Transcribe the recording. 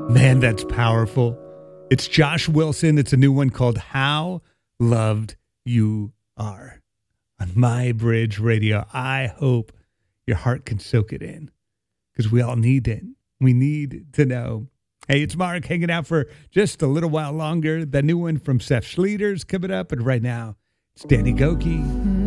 Man, that's powerful. It's Josh Wilson. It's a new one called How Loved You Are on My Bridge Radio. I hope your heart can soak it in because we all need it. We need to know. Hey, it's Mark hanging out for just a little while longer. The new one from Seth Schleter's coming up. And right now, it's Danny Gokey.